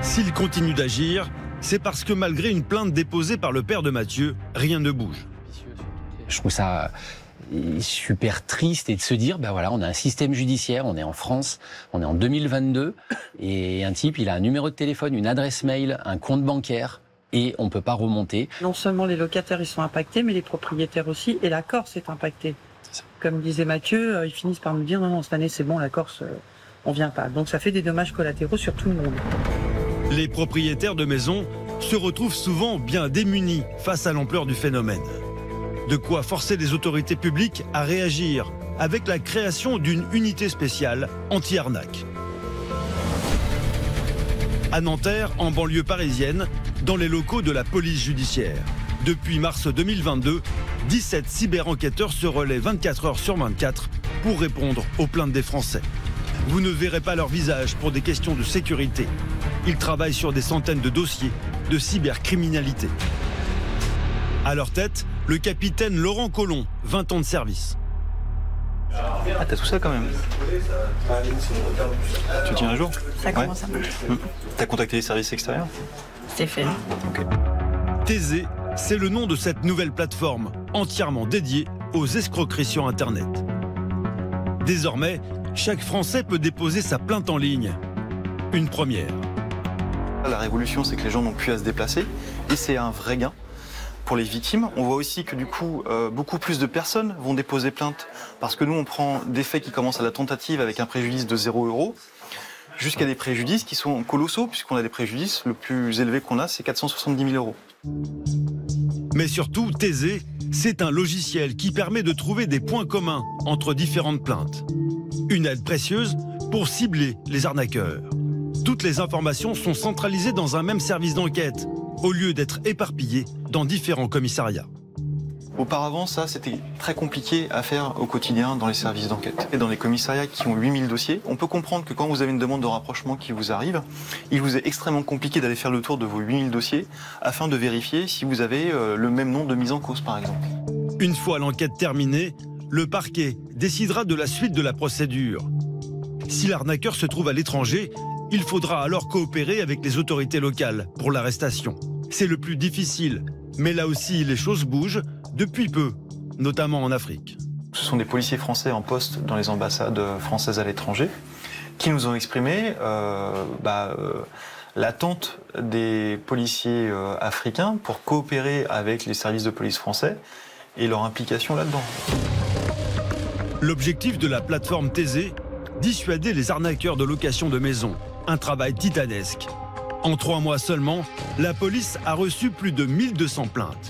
S'il continue d'agir, c'est parce que malgré une plainte déposée par le père de Mathieu, rien ne bouge. Je trouve ça super triste et de se dire, ben voilà, on a un système judiciaire, on est en France, on est en 2022 et un type, il a un numéro de téléphone, une adresse mail, un compte bancaire et on ne peut pas remonter. Non seulement les locataires ils sont impactés, mais les propriétaires aussi et la Corse est impactée. Comme disait Mathieu, ils finissent par nous dire non, cette année c'est bon, la Corse, on vient pas. Donc ça fait des dommages collatéraux sur tout le monde. Les propriétaires de maisons se retrouvent souvent bien démunis face à l'ampleur du phénomène. De quoi forcer les autorités publiques à réagir avec la création d'une unité spéciale anti-arnaque. À Nanterre, en banlieue parisienne, dans les locaux de la police judiciaire. Depuis mars 2022, 17 cyber-enquêteurs se relaient 24 heures sur 24 pour répondre aux plaintes des Français. Vous ne verrez pas leur visage pour des questions de sécurité. Ils travaillent sur des centaines de dossiers de cybercriminalité. À leur tête, le capitaine Laurent Collomb, 20 ans de service. Ah, t'as tout ça quand même. Tu tiens un jour? Ça commence à monter. T'as contacté les services extérieurs? C'est fait. Okay. Thésée, c'est le nom de cette nouvelle plateforme entièrement dédiée aux escroqueries sur Internet. Désormais, chaque Français peut déposer sa plainte en ligne. Une première. La révolution, c'est que les gens n'ont plus à se déplacer et c'est un vrai gain. Pour les victimes, on voit aussi que du coup, beaucoup plus de personnes vont déposer plainte parce que nous, on prend des faits qui commencent à la tentative avec un préjudice de 0 € jusqu'à des préjudices qui sont colossaux puisqu'on a des préjudices, le plus élevé qu'on a, c'est 470 000 €. Mais surtout, Thésée, c'est un logiciel qui permet de trouver des points communs entre différentes plaintes. Une aide précieuse pour cibler les arnaqueurs. Toutes les informations sont centralisées dans un même service d'enquête, au lieu d'être éparpillées dans différents commissariats. Auparavant, ça, c'était très compliqué à faire au quotidien dans les services d'enquête. Et dans les commissariats qui ont 8000 dossiers, on peut comprendre que quand vous avez une demande de rapprochement qui vous arrive, il vous est extrêmement compliqué d'aller faire le tour de vos 8000 dossiers afin de vérifier si vous avez le même nom de mise en cause, par exemple. Une fois l'enquête terminée, le parquet décidera de la suite de la procédure. Si l'arnaqueur se trouve à l'étranger, il faudra alors coopérer avec les autorités locales pour l'arrestation. C'est le plus difficile, mais là aussi les choses bougent depuis peu, notamment en Afrique. Ce sont des policiers français en poste dans les ambassades françaises à l'étranger qui nous ont exprimé l'attente des policiers africains pour coopérer avec les services de police français et leur implication là-dedans. L'objectif de la plateforme Thésée, dissuader les arnaqueurs de location de maisons. Un travail titanesque. En 3 mois seulement, la police a reçu plus de 1200 plaintes.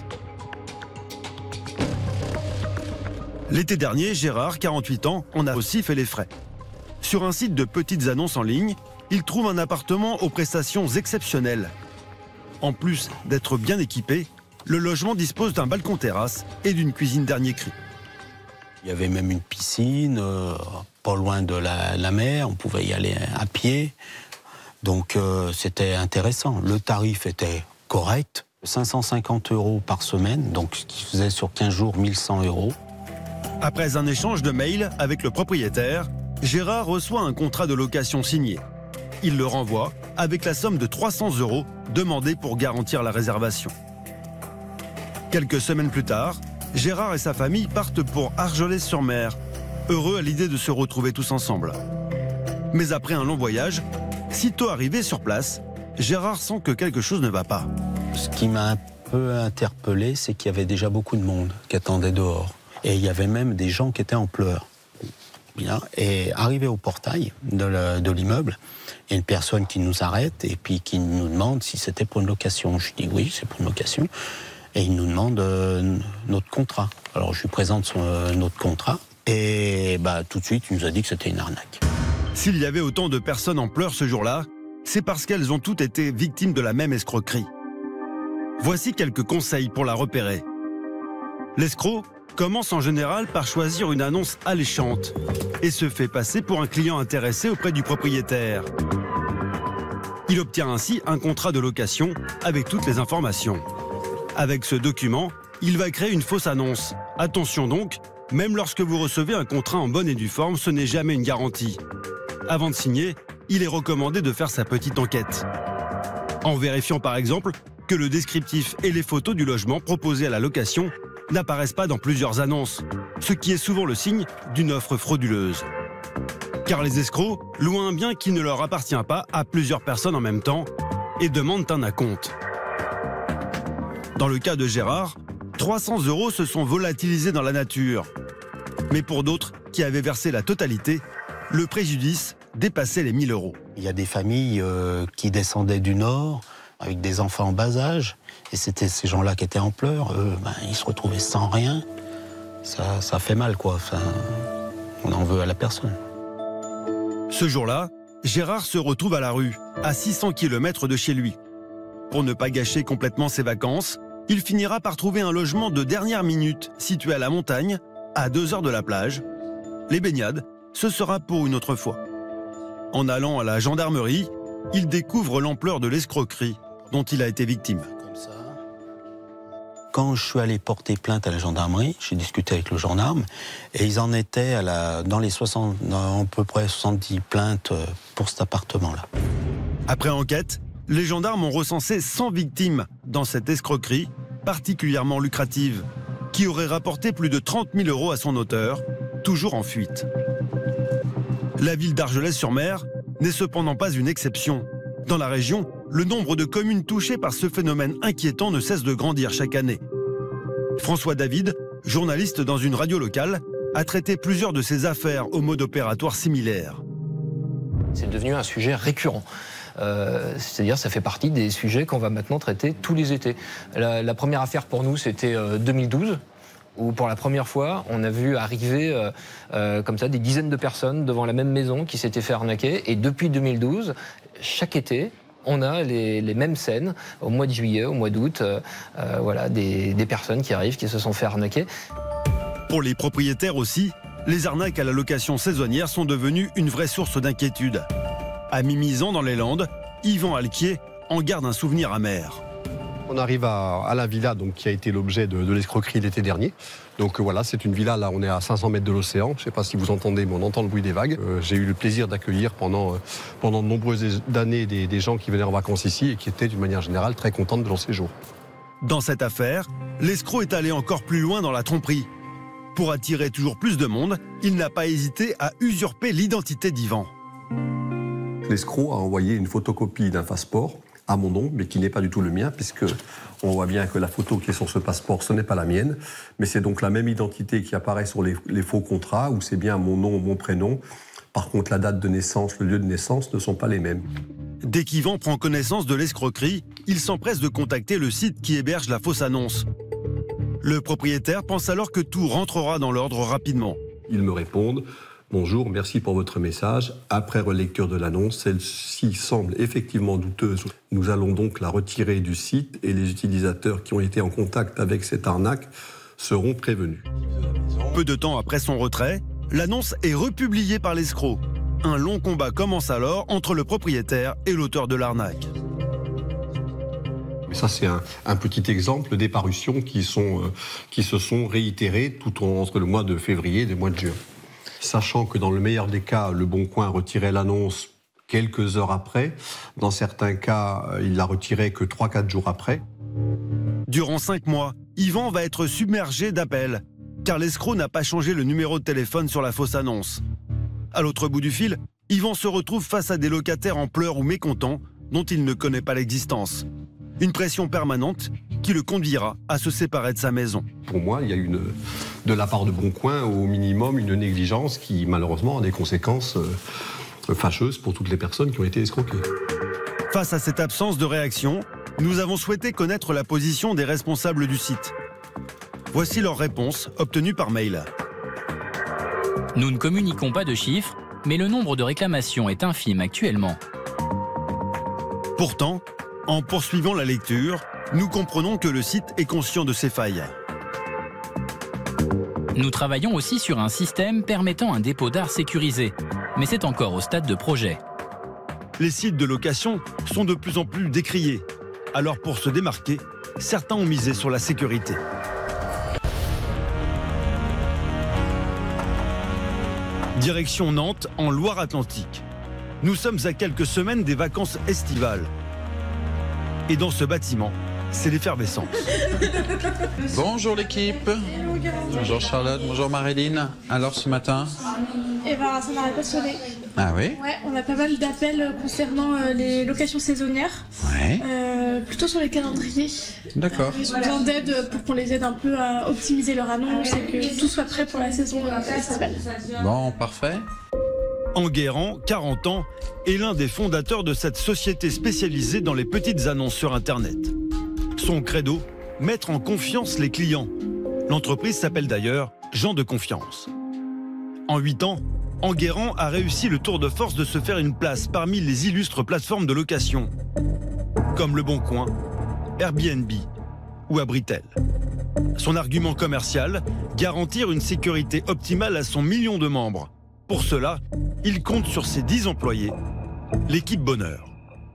L'été dernier, Gérard, 48 ans, en a aussi fait les frais. Sur un site de petites annonces en ligne, il trouve un appartement aux prestations exceptionnelles. En plus d'être bien équipé, le logement dispose d'un balcon-terrasse et d'une cuisine dernier cri. Il y avait même une piscine, pas loin de la mer, on pouvait y aller à pied. Donc c'était intéressant. Le tarif était correct, 550 € par semaine, donc ce qui faisait sur 15 jours 1100 €. Après un échange de mails avec le propriétaire, Gérard reçoit un contrat de location signé. Il le renvoie avec la somme de 300 € demandée pour garantir la réservation. Quelques semaines plus tard, Gérard et sa famille partent pour Argelès-sur-Mer, heureux à l'idée de se retrouver tous ensemble. Mais après un long voyage, sitôt arrivé sur place, Gérard sent que quelque chose ne va pas. Ce qui m'a un peu interpellé, c'est qu'il y avait déjà beaucoup de monde qui attendait dehors. Et il y avait même des gens qui étaient en pleurs. Bien. Et arrivé au portail de l'immeuble, il y a une personne qui nous arrête et puis qui nous demande si c'était pour une location. Je dis oui, c'est pour une location. Et il nous demande notre contrat. Alors je lui présente notre contrat et tout de suite il nous a dit que c'était une arnaque. S'il y avait autant de personnes en pleurs ce jour-là, c'est parce qu'elles ont toutes été victimes de la même escroquerie. Voici quelques conseils pour la repérer. L'escroc commence en général par choisir une annonce alléchante et se fait passer pour un client intéressé auprès du propriétaire. Il obtient ainsi un contrat de location avec toutes les informations. Avec ce document, il va créer une fausse annonce. Attention donc, même lorsque vous recevez un contrat en bonne et due forme, ce n'est jamais une garantie. Avant de signer, il est recommandé de faire sa petite enquête. En vérifiant par exemple que le descriptif et les photos du logement proposé à la location n'apparaissent pas dans plusieurs annonces, ce qui est souvent le signe d'une offre frauduleuse. Car les escrocs louent un bien qui ne leur appartient pas à plusieurs personnes en même temps et demandent un acompte. Dans le cas de Gérard, 300 € se sont volatilisés dans la nature. Mais pour d'autres qui avaient versé la totalité, le préjudice dépassait les 1 000 €. Il y a des familles qui descendaient du Nord avec des enfants en bas âge, et c'était ces gens-là qui étaient en pleurs. Ils se retrouvaient sans rien. Ça fait mal, quoi. Enfin, on en veut à la personne. Ce jour-là, Gérard se retrouve à la rue, à 600 km de chez lui. Pour ne pas gâcher complètement ses vacances, il finira par trouver un logement de dernière minute situé à la montagne, à 2 heures de la plage. Les baignades, ce sera pour une autre fois. En allant à la gendarmerie, il découvre l'ampleur de l'escroquerie dont il a été victime. Quand je suis allé porter plainte à la gendarmerie, j'ai discuté avec le gendarme, et ils en étaient dans à peu près 70 plaintes pour cet appartement-là. Après enquête, les gendarmes ont recensé 100 victimes dans cette escroquerie particulièrement lucrative, qui aurait rapporté plus de 30 000 € à son auteur, toujours en fuite. La ville d'Argelès-sur-Mer n'est cependant pas une exception. Dans la région, le nombre de communes touchées par ce phénomène inquiétant ne cesse de grandir chaque année. François David, journaliste dans une radio locale, a traité plusieurs de ces affaires au mode opératoire similaire. C'est devenu un sujet récurrent. C'est-à-dire ça fait partie des sujets qu'on va maintenant traiter tous les étés. La première affaire pour nous, c'était 2012, où pour la première fois, on a vu arriver comme ça des dizaines de personnes devant la même maison qui s'étaient fait arnaquer. Et depuis 2012, chaque été, on a les mêmes scènes, au mois de juillet, au mois d'août, des personnes qui arrivent, qui se sont fait arnaquer. Pour les propriétaires aussi, les arnaques à la location saisonnière sont devenues une vraie source d'inquiétude. À Mimizan, dans les Landes, Yvan Alquier en garde un souvenir amer. On arrive à la villa donc, qui a été l'objet de l'escroquerie l'été dernier. Donc voilà, c'est une villa, là on est à 500 mètres de l'océan. Je ne sais pas si vous entendez, mais on entend le bruit des vagues. J'ai eu le plaisir d'accueillir pendant de nombreuses années des gens qui venaient en vacances ici et qui étaient d'une manière générale très contents de leur séjour. Dans cette affaire, l'escroc est allé encore plus loin dans la tromperie. Pour attirer toujours plus de monde, il n'a pas hésité à usurper l'identité d'Yvan. L'escroc a envoyé une photocopie d'un passeport à mon nom, mais qui n'est pas du tout le mien, puisque on voit bien que la photo qui est sur ce passeport, ce n'est pas la mienne, mais c'est donc la même identité qui apparaît sur les faux contrats, où c'est bien mon nom, mon prénom. Par contre, la date de naissance, le lieu de naissance ne sont pas les mêmes. Dès qu'Yvan prend connaissance de l'escroquerie, il s'empresse de contacter le site qui héberge la fausse annonce. Le propriétaire pense alors que tout rentrera dans l'ordre rapidement. Ils me répondent « Bonjour, merci pour votre message. Après relecture de l'annonce, celle-ci semble effectivement douteuse. Nous allons donc la retirer du site et les utilisateurs qui ont été en contact avec cette arnaque seront prévenus. » Peu de temps après son retrait, l'annonce est republiée par l'escroc. Un long combat commence alors entre le propriétaire et l'auteur de l'arnaque. Ça, c'est un petit exemple des parutions qui se sont réitérées tout entre le mois de février et le mois de juin. Sachant que dans le meilleur des cas, Le Bon Coin retirait l'annonce quelques heures après. Dans certains cas, il la retirait que 3-4 jours après. Durant 5 mois, Yvan va être submergé d'appels, car l'escroc n'a pas changé le numéro de téléphone sur la fausse annonce. À l'autre bout du fil, Yvan se retrouve face à des locataires en pleurs ou mécontents dont il ne connaît pas l'existence. Une pression permanente qui le conduira à se séparer de sa maison. Pour moi, il y a de la part de Bon Coin, au minimum, une négligence qui, malheureusement, a des conséquences fâcheuses pour toutes les personnes qui ont été escroquées. Face à cette absence de réaction, nous avons souhaité connaître la position des responsables du site. Voici leur réponse obtenue par mail. Nous ne communiquons pas de chiffres, mais le nombre de réclamations est infime actuellement. Pourtant, en poursuivant la lecture, nous comprenons que le site est conscient de ses failles. Nous travaillons aussi sur un système permettant un dépôt d'art sécurisé, mais c'est encore au stade de projet. Les sites de location sont de plus en plus décriés. Alors pour se démarquer, certains ont misé sur la sécurité. Direction Nantes, en Loire-Atlantique. Nous sommes à quelques semaines des vacances estivales. Et dans ce bâtiment, c'est l'effervescence. Bonjour l'équipe. Bonjour Charlotte, bonjour Marilyn. Alors ce matin? Eh ben, ça n'arrête pas de sonner. Ah oui? Ouais, on a pas mal d'appels concernant les locations saisonnières. Ouais. Plutôt sur les calendriers. D'accord. Ils ont besoin d'aide pour qu'on les aide un peu à optimiser leur annonce et que tout soit prêt pour la saison estivale. Bon, parfait. Enguerrand, 40 ans, est l'un des fondateurs de cette société spécialisée dans les petites annonces sur Internet. Son credo, mettre en confiance les clients. L'entreprise s'appelle d'ailleurs Gens de Confiance. En 8 ans, Enguerrand a réussi le tour de force de se faire une place parmi les illustres plateformes de location, comme Le Bon Coin, Airbnb ou Abritel. Son argument commercial, garantir une sécurité optimale à son million de membres. Pour cela, il compte sur ses 10 employés, l'équipe Bonheur.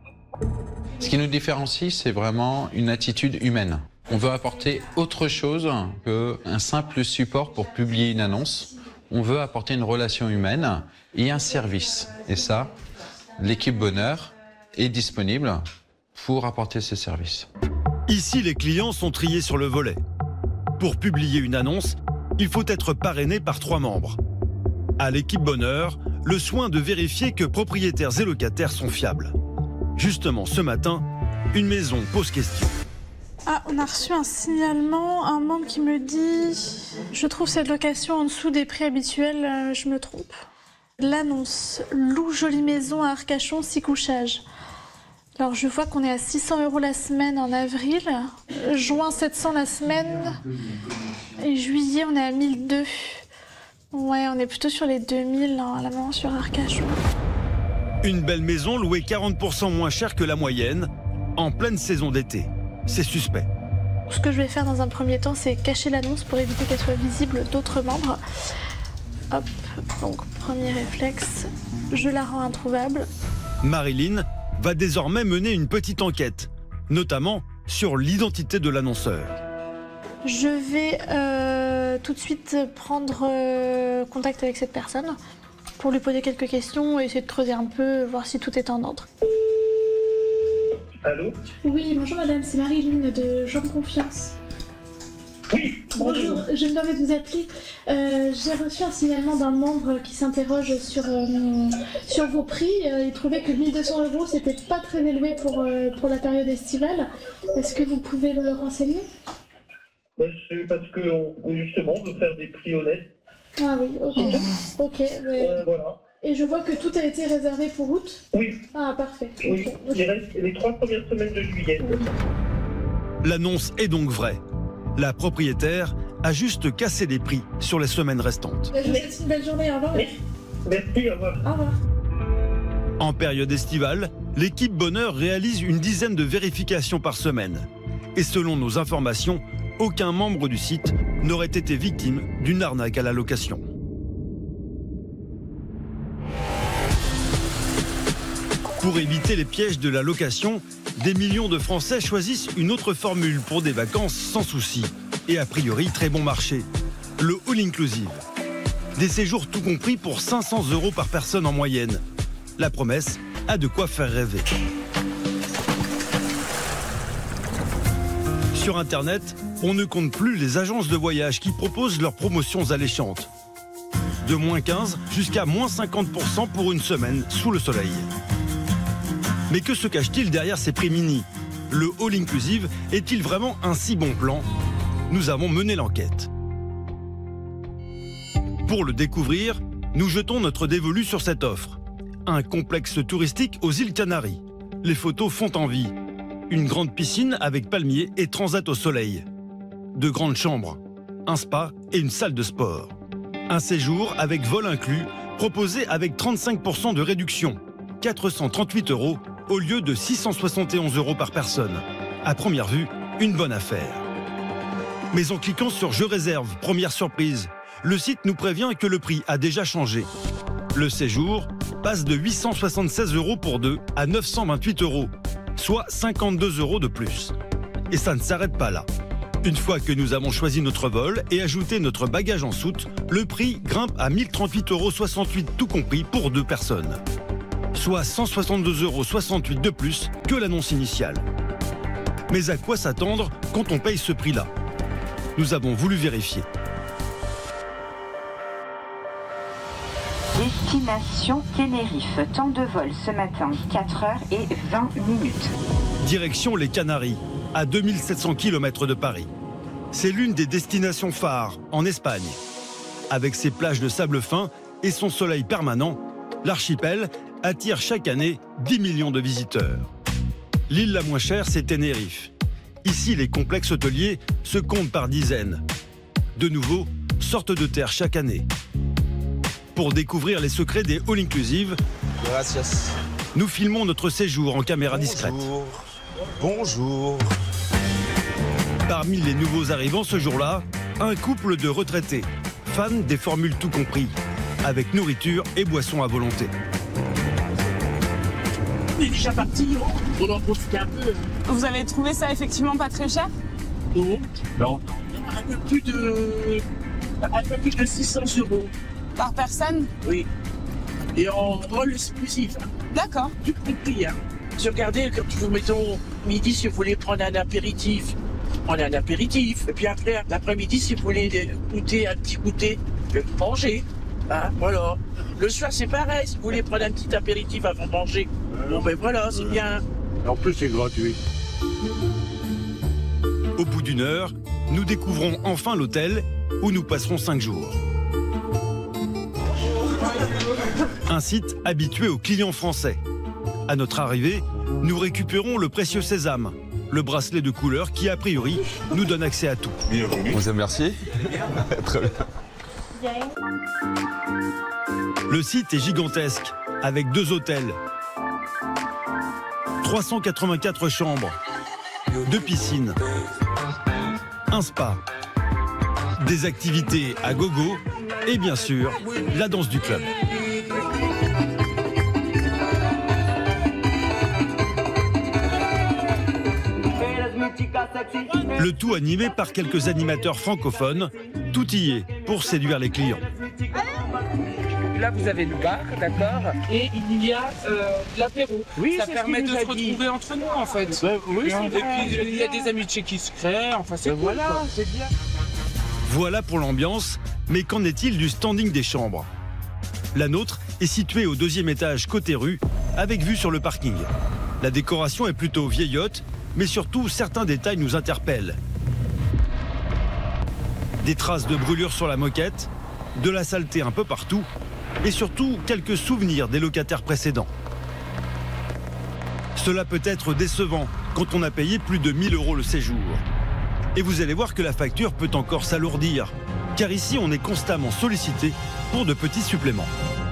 Ce qui nous différencie, c'est vraiment une attitude humaine. On veut apporter autre chose qu'un simple support pour publier une annonce. On veut apporter une relation humaine et un service. Et ça, l'équipe Bonheur est disponible pour apporter ce service. Ici, les clients sont triés sur le volet. Pour publier une annonce, il faut être parrainé par 3 membres. À l'équipe Bonheur, le soin de vérifier que propriétaires et locataires sont fiables. Justement, ce matin, une maison pose question. Ah, on a reçu un signalement, un membre qui me dit « Je trouve cette location en dessous des prix habituels, je me trompe. » L'annonce « Loue jolie maison à Arcachon, 6 couchages ». Alors je vois qu'on est à 600 € la semaine en avril, juin 700 la semaine, et juillet on est à 1002. Ouais, on est plutôt sur les 2000 là-bas sur Arcachon. Une belle maison louée 40% moins cher que la moyenne, en pleine saison d'été. C'est suspect. Ce que je vais faire dans un premier temps, c'est cacher l'annonce pour éviter qu'elle soit visible d'autres membres. Hop, donc premier réflexe, je la rends introuvable. Marilyn va désormais mener une petite enquête, notamment sur l'identité de l'annonceur. Je vais tout de suite prendre contact avec cette personne pour lui poser quelques questions et essayer de creuser un peu, voir si tout est en ordre. Allô? Oui, bonjour madame, c'est Marilyn de Gens de Confiance. Oui, bonjour, je me permets de vous appeler. J'ai reçu un signalement d'un membre qui s'interroge sur vos prix. Il trouvait que 1 200 € c'était pas très élevé pour la période estivale. Est-ce que vous pouvez me le renseigner? C'est parce que justement on veut faire des prix honnêtes. Ah oui, ok. Ok. Voilà. Et je vois que tout a été réservé pour août? Oui. Ah, parfait. Oui, il reste les 3 premières semaines de juillet. L'annonce est donc vraie. La propriétaire a juste cassé les prix sur les semaines restantes. Je vous souhaite une belle journée, au revoir. Merci, au revoir. Au revoir. En période estivale, l'équipe Bonheur réalise une dizaine de vérifications par semaine. Et selon nos informations, aucun membre du site n'aurait été victime d'une arnaque à la location. Pour éviter les pièges de la location, des millions de Français choisissent une autre formule pour des vacances sans souci et a priori très bon marché, le all-inclusive. Des séjours tout compris pour 500 € par personne en moyenne. La promesse a de quoi faire rêver. Sur Internet, on ne compte plus les agences de voyage qui proposent leurs promotions alléchantes. De moins 15 jusqu'à moins 50% pour une semaine sous le soleil. Mais que se cache-t-il derrière ces prix mini? Le all-inclusive est-il vraiment un si bon plan? Nous avons mené l'enquête. Pour le découvrir, nous jetons notre dévolu sur cette offre. Un complexe touristique aux îles Canaries. Les photos font envie. Une grande piscine avec palmiers et transat au soleil. De grandes chambres, un spa et une salle de sport. Un séjour avec vol inclus, proposé avec 35% de réduction. 438 € au lieu de 671 € par personne. À première vue, une bonne affaire. Mais en cliquant sur « Je réserve », première surprise, le site nous prévient que le prix a déjà changé. Le séjour passe de 876 € pour 2 à 928 €, soit 52 € de plus. Et ça ne s'arrête pas là. Une fois que nous avons choisi notre vol et ajouté notre bagage en soute, le prix grimpe à 1038,68 € tout compris pour 2 personnes. Soit 162,68 € de plus que l'annonce initiale. Mais à quoi s'attendre quand on paye ce prix-là? Nous avons voulu vérifier. Destination Tenerife. Temps de vol ce matin, 4h20. Direction les Canaries, à 2700 km de Paris. C'est l'une des destinations phares en Espagne. Avec ses plages de sable fin et son soleil permanent, l'archipel attire chaque année 10 millions de visiteurs. L'île la moins chère, c'est Tenerife. Ici, les complexes hôteliers se comptent par dizaines. De nouveau, sortent de terre chaque année. Pour découvrir les secrets des all-inclusive, nous filmons notre séjour en caméra discrète. Bonjour. Parmi les nouveaux arrivants ce jour-là, un couple de retraités, fans des formules tout compris, avec nourriture et boissons à volonté. On est déjà parti, on en profite un peu. Vous avez trouvé ça effectivement pas très cher? Non. Un peu plus de 600 €. Par personne? Oui. Et en vol exclusif. D'accord. Tout compris. Regardez, quand vous mettons midi, si vous voulez prendre un apéritif, prenez un apéritif. Et puis après, l'après-midi, si vous voulez goûter un petit goûter, manger. Voilà. Le soir, c'est pareil. Si vous voulez prendre un petit apéritif avant de manger, bon ben voilà, c'est bien. En plus, c'est gratuit. Au bout d'une heure, nous découvrons enfin l'hôtel où nous passerons 5 jours. Un site habitué aux clients français. À notre arrivée, nous récupérons le précieux sésame, le bracelet de couleur qui, a priori, nous donne accès à tout. On vous remercie. Très bien. Le site est gigantesque, avec 2 hôtels, 384 chambres, 2 piscines, un spa, des activités à gogo et bien sûr, la danse du club. Le tout animé par quelques animateurs francophones, tout y est pour séduire les clients. Là, vous avez le bar, d'accord, et il y a l'apéro. Oui, ça permet de se retrouver entre nous, en fait. Oui, et puis, il y a des amitiés qui se créent, enfin, c'est cool, voilà, quoi. c'est bien. Voilà pour l'ambiance, mais qu'en est-il du standing des chambres? La nôtre est située au 2e étage côté rue, avec vue sur le parking. La décoration est plutôt vieillotte, mais surtout certains détails nous interpellent. Des traces de brûlure sur la moquette, de la saleté un peu partout, et surtout quelques souvenirs des locataires précédents. Cela peut être décevant quand on a payé plus de 1 000 € le séjour. Et vous allez voir que la facture peut encore s'alourdir, car ici on est constamment sollicité pour de petits suppléments.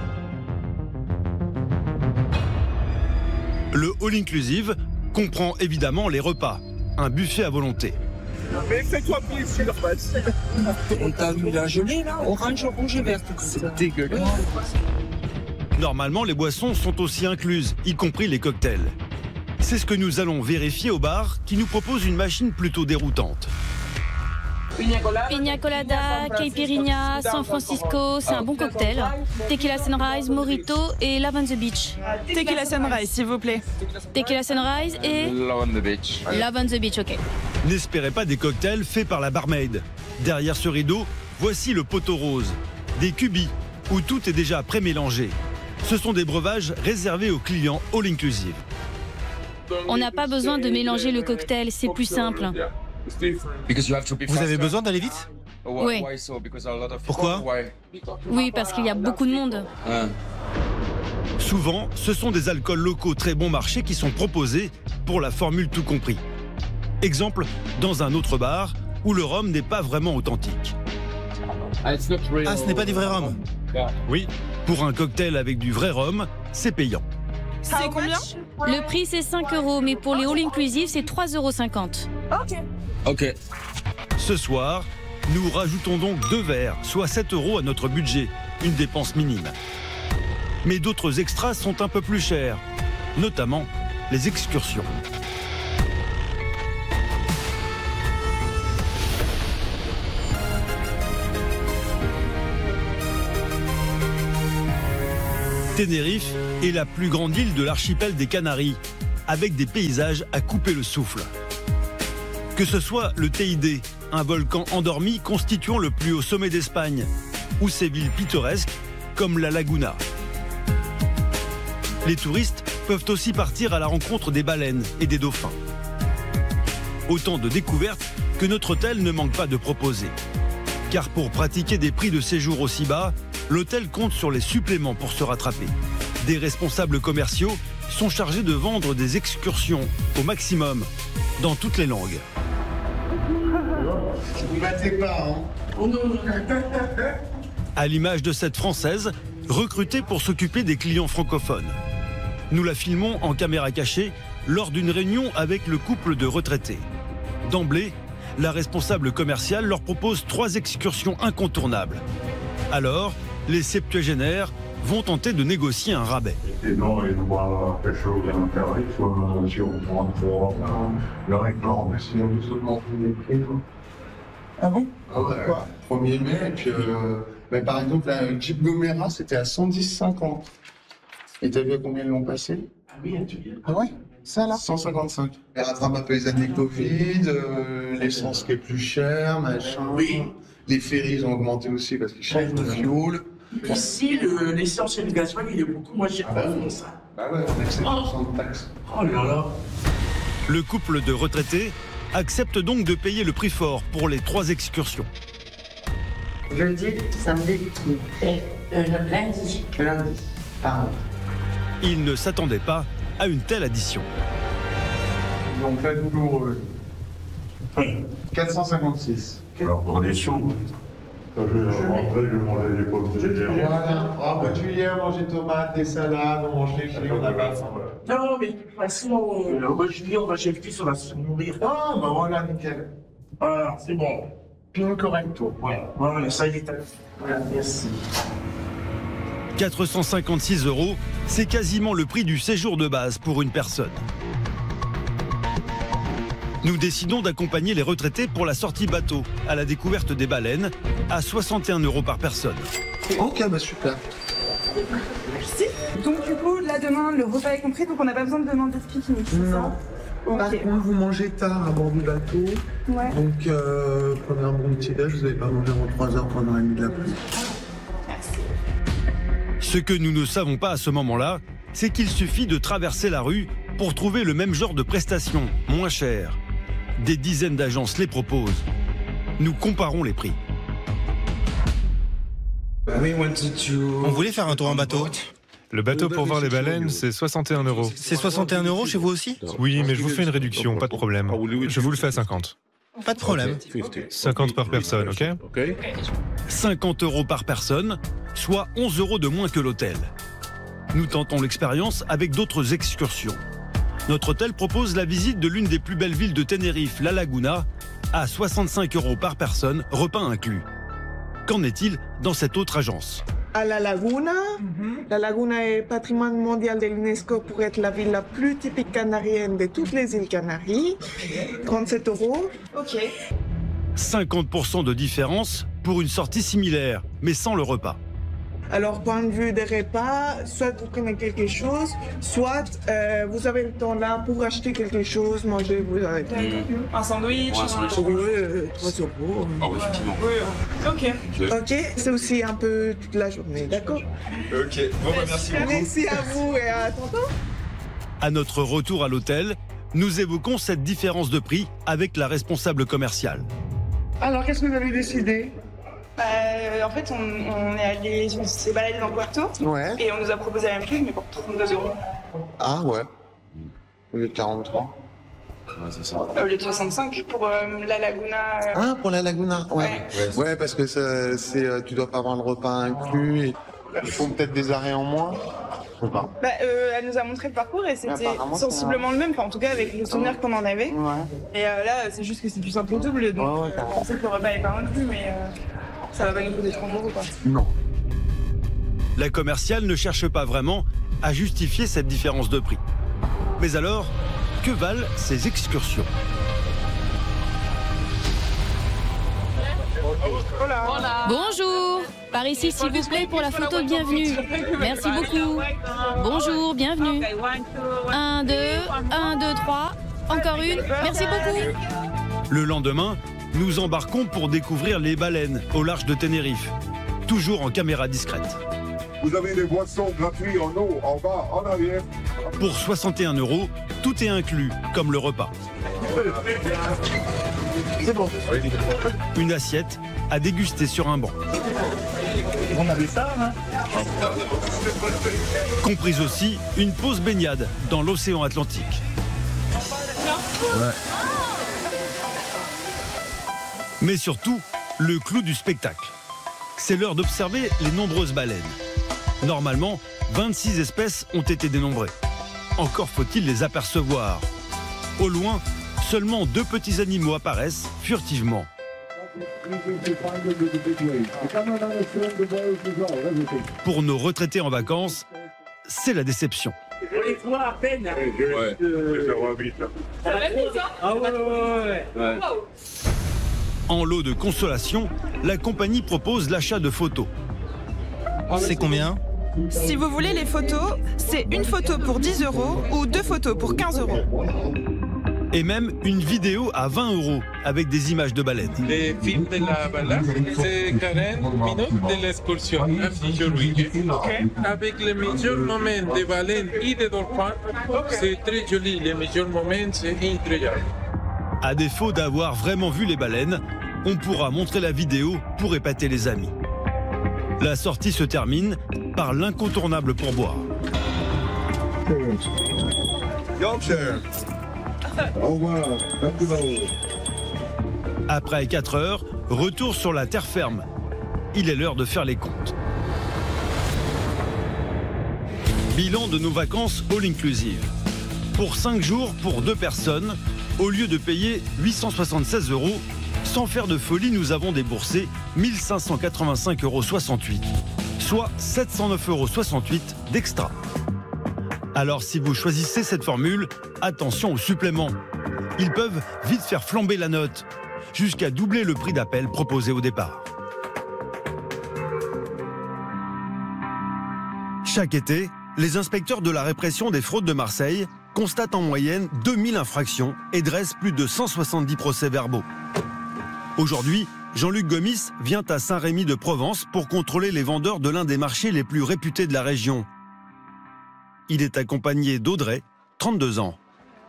Le all-inclusive comprend évidemment les repas, un buffet à volonté. Mais fais-toi plaisir, vas-y. On t'a mis la gelée là, orange, rouge et vert. C'est dégueulasse. Normalement, les boissons sont aussi incluses, y compris les cocktails. C'est ce que nous allons vérifier au bar qui nous propose une machine plutôt déroutante. Pina colada, caipirinha, San Francisco, c'est un bon cocktail. Tequila Sunrise, Mojito et Love on the Beach. Tequila Sunrise, s'il vous plaît. Tequila Sunrise et Love on the beach. Love on the Beach, ok. N'espérez pas des cocktails faits par la barmaid. Derrière ce rideau, voici le poteau rose. Des cubis, où tout est déjà pré-mélangé. Ce sont des breuvages réservés aux clients all-inclusive. On n'a pas besoin de mélanger le cocktail, c'est plus simple. Vous avez besoin d'aller vite? Oui. Pourquoi? Oui, parce qu'il y a beaucoup de monde. Souvent, ce sont des alcools locaux très bon marché qui sont proposés pour la formule tout compris. Exemple, dans un autre bar où le rhum n'est pas vraiment authentique. Ah, ce n'est pas du vrai rhum? Oui, pour un cocktail avec du vrai rhum, c'est payant. C'est combien? Le prix c'est 5 €, mais pour les all-inclusive c'est 3,50 €. Ok. Ce soir, nous rajoutons donc 2 verres, soit 7 € à notre budget, une dépense minime. Mais d'autres extras sont un peu plus chers, notamment les excursions. Tenerife est la plus grande île de l'archipel des Canaries, avec des paysages à couper le souffle. Que ce soit le Teide, un volcan endormi constituant le plus haut sommet d'Espagne, ou ces villes pittoresques comme la Laguna. Les touristes peuvent aussi partir à la rencontre des baleines et des dauphins. Autant de découvertes que notre hôtel ne manque pas de proposer. Car pour pratiquer des prix de séjour aussi bas, l'hôtel compte sur les suppléments pour se rattraper. Des responsables commerciaux sont chargés de vendre des excursions au maximum, dans toutes les langues. Vous battez pas, hein? À l'image de cette Française, recrutée pour s'occuper des clients francophones. Nous la filmons en caméra cachée lors d'une réunion avec le couple de retraités. D'emblée, la responsable commerciale leur propose 3 excursions incontournables. Alors, les septuagénaires vont tenter de négocier un rabais. Non, il doit avoir quelque chose à l'intérieur, soit si on prend pour le réclame, mais sinon nous seulement les prix. Ah bon? Quoi? 1er mai, et puis mais par exemple, la Jeep Gomera, c'était à 110,50. Et t'as vu à combien ils l'ont passé? Ah oui, ah ouais? Ça là? 155. Elle rattrape un peu les années Covid, l'essence qui est plus chère, machin. Oui. Les ferries ils ont augmenté aussi parce qu'ils changent de fuel. Ici, l'essence et le gasoil, il est beaucoup moins cher. Ça. Bah ouais, on a 7% de taxes. Oh là là. Le couple de retraités accepte donc de payer le prix fort pour les 3 excursions. Jeudi, samedi et lundi. Lundi, pardon. Ils ne s'attendaient pas à une telle addition. Donc là, douloureux. 456. Alors pour des sous, quand je vais rentrer, je vais manger des pommes de terre. Voilà. Ah bah tu viens manger tomates, des salades, on mange les fruits, on a pas faim. Non, mais de toute façon, moi je dis, on va chez le fils, on va se nourrir. Ah bah voilà, nickel. Voilà, c'est bon. Bien correcto. Voilà, ça y est. Voilà, merci. 456 €, c'est quasiment le prix du séjour de base pour une personne. Nous décidons d'accompagner les retraités pour la sortie bateau à la découverte des baleines à 61 € par personne. Ok, bah super. Merci. Donc du coup, là demain, le repas est compris, donc on n'a pas besoin de demander de pique-nique, c'est ça? Par contre, vous mangez tard à bord du bateau. Ouais. Donc, prenez un bon petit déj, vous n'allez pas manger en 3 heures pendant la nuit de la pluie. Ce que nous ne savons pas à ce moment-là, c'est qu'il suffit de traverser la rue pour trouver le même genre de prestations, moins chères. Des dizaines d'agences les proposent. Nous comparons les prix. On voulait faire un tour en bateau. Le bateau pour voir les baleines, c'est 61 €. C'est 61 € chez vous aussi? Oui, mais je vous fais une réduction, pas de problème. Je vous le fais à 50. Pas de problème. 50 par personne, ok? 50 € par personne, soit 11 € de moins que l'hôtel. Nous tentons l'expérience avec d'autres excursions. Notre hôtel propose la visite de l'une des plus belles villes de Tenerife, la Laguna, à 65 € par personne, repas inclus. Qu'en est-il dans cette autre agence? À La Laguna. La Laguna est patrimoine mondial de l'UNESCO pour être la ville la plus typique canarienne de toutes les îles Canaries. 37 €. Ok. 50% de différence pour une sortie similaire, mais sans le repas. Alors, point de vue des repas, soit vous prenez quelque chose, soit vous avez le temps là pour acheter quelque chose, manger, vous avez le temps. Un sandwich. Oui, 3 €. Ah oui, effectivement. Ok. Ok, c'est aussi un peu toute la journée, d'accord? Ok, bon bah merci beaucoup. Merci à vous et à tantôt. À notre retour à l'hôtel, nous évoquons cette différence de prix avec la responsable commerciale. Alors, qu'est-ce que vous avez décidé? En fait, on est allé, on s'est baladé dans Puerto. Ouais. Et on nous a proposé la même chose, mais pour 32 €. Ah ouais. Au lieu de 43. Ouais, c'est ça. Au lieu de 65 pour la Laguna. Ah, pour la Laguna, ouais. Ouais, parce que tu dois pas avoir le repas inclus. Et il faut peut-être des arrêts en moins. Je sais pas. Elle nous a montré le parcours et c'était Apparemment, sensiblement le même, enfin, en tout cas avec le souvenir qu'on en avait. Ouais. Et là, c'est juste que c'est du simple au double, donc on sait que le repas est pas inclus, mais ça va pas nous coûter 30 € quoi. Non. La commerciale ne cherche pas vraiment à justifier cette différence de prix. Mais alors, que valent ces excursions? Bonjour. Par ici, s'il vous plaît, pour la photo, bienvenue. Merci beaucoup. Bonjour, bienvenue. 1, 2, 1, 2, 3. Encore une. Merci beaucoup. Le lendemain, nous embarquons pour découvrir les baleines au large de Tenerife, toujours en caméra discrète. Vous avez des boissons gratuites en eau, en bas, en arrière. Pour 61 €, tout est inclus, comme le repas. C'est bon. Une assiette à déguster sur un banc. On avait ça, hein? Comprise aussi une pause baignade dans l'océan Atlantique. Ouais. Mais surtout, le clou du spectacle. C'est l'heure d'observer les nombreuses baleines. Normalement, 26 espèces ont été dénombrées. Encore faut-il les apercevoir. Au loin, seulement 2 petits animaux apparaissent furtivement. Pour nos retraités en vacances, c'est la déception. On les voit à peine. Ouais, ça va vite. Ah ouais. En lot de consolation, la compagnie propose l'achat de photos. C'est combien? Si vous voulez les photos, c'est une photo pour 10 € ou 2 photos pour 15 €. Et même une vidéo à 20 € avec des images de baleines. Le film de la balade, c'est 40 minutes de l'excursion, un petit avec les meilleurs moments des baleines et des dauphins. C'est très joli, les meilleurs moments, c'est incroyable. À défaut d'avoir vraiment vu les baleines, on pourra montrer la vidéo pour épater les amis. La sortie se termine par l'incontournable pourboire. Après 4 heures, retour sur la terre ferme. Il est l'heure de faire les comptes. Bilan de nos vacances all inclusive. Pour 5 jours, pour 2 personnes, au lieu de payer 876 €, sans faire de folie, nous avons déboursé 1585,68 €, soit 709,68 € d'extra. Alors si vous choisissez cette formule, attention aux suppléments. Ils peuvent vite faire flamber la note, jusqu'à doubler le prix d'appel proposé au départ. Chaque été, les inspecteurs de la répression des fraudes de Marseille constatent en moyenne 2000 infractions et dressent plus de 170 procès-verbaux. Aujourd'hui, Jean-Luc Gomis vient à Saint-Rémy de Provence pour contrôler les vendeurs de l'un des marchés les plus réputés de la région. Il est accompagné d'Audrey, 32 ans.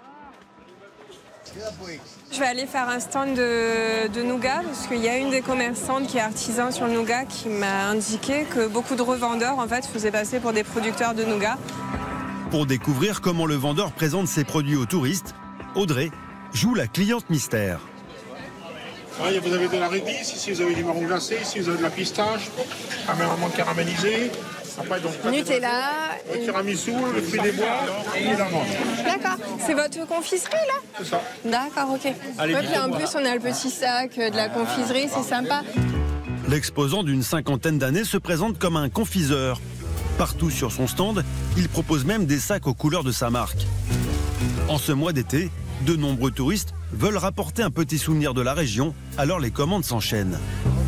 Je vais aller faire un stand de nougat parce qu'il y a une des commerçantes qui est artisan sur le nougat qui m'a indiqué que beaucoup de revendeurs en fait faisaient passer pour des producteurs de nougat. Pour découvrir comment le vendeur présente ses produits aux touristes, Audrey joue la cliente mystère. Ouais, vous avez de la réglisse, ici vous avez du marron glacé, ici vous avez de la pistache, amèrement caramélisé. Après, donc, Nutella. Le tiramisu, le fruit des bois et l'amande. D'accord. C'est votre confiserie là? C'est ça. D'accord, ok. Ouais, puis en plus on a le petit sac de la confiserie, c'est sympa. L'exposant d'une 50aine d'années se présente comme un confiseur. Partout sur son stand, il propose même des sacs aux couleurs de sa marque. En ce mois d'été, de nombreux touristes veulent rapporter un petit souvenir de la région, alors les commandes s'enchaînent.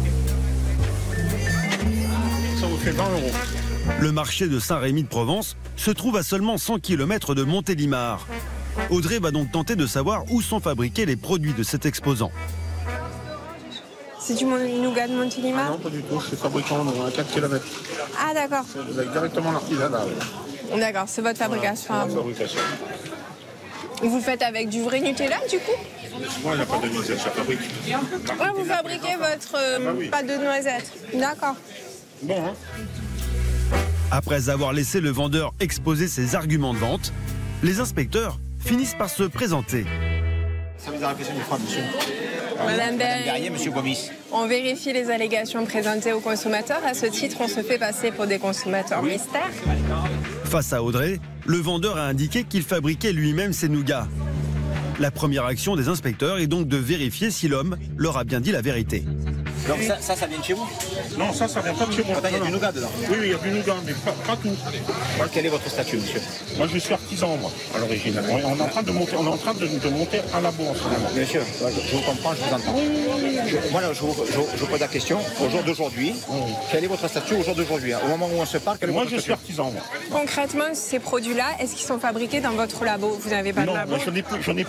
Ça vous fait 20 €. Le marché de Saint-Rémy de Provence se trouve à seulement 100 km de Montélimar. Audrey va donc tenter de savoir où sont fabriqués les produits de cet exposant. C'est du nougat de Montélimar? Non, pas du tout, c'est fabriqué à 4 km. Ah d'accord. Vous avez directement l'artisanat. D'accord, c'est votre fabrication. Voilà, c'est votre fabrication. Vous le faites avec du vrai Nutella du coup? Moi, il n'y a pas de noisette, ça fabrique. Ouais, vous fabriquez votre pâte de noisettes. D'accord. Bon, hein? Après avoir laissé le vendeur exposer ses arguments de vente, les inspecteurs finissent par se présenter. Ça vous a réfléchi une fois, monsieur. Madame Berrier, monsieur Gomis. On vérifie les allégations présentées aux consommateurs. À ce titre, on se fait passer pour des consommateurs mystères. Face à Audrey, le vendeur a indiqué qu'il fabriquait lui-même ses nougats. La première action des inspecteurs est donc de vérifier si l'homme leur a bien dit la vérité. Donc ça vient de chez vous? Non, ça vient pas de chez moi. Il y a du nougat dedans? Oui, il y a du nougat, mais pas tout. Quel est votre statut, monsieur? Moi, je suis artisan, moi, à l'origine. On est en train de monter un labo en ce moment. Monsieur, je vous comprends, je vous entends. Voilà, je vous pose la question. Au jour d'aujourd'hui, quel est votre statut au jour d'aujourd'hui? Au moment où on se parle, quel est votre statut? Moi, je suis artisan, moi. Concrètement, ces produits-là, est-ce qu'ils sont fabriqués dans votre labo? Vous n'avez pas de labo? Non, j'en ai